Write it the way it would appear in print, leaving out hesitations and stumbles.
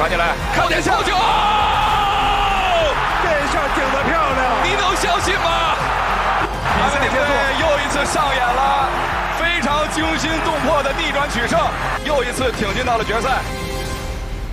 传进来，看点球！这下顶得漂亮， 你能相信吗？比赛队又一次上演了非常惊心动魄的逆转取胜，又一次挺进到了决赛。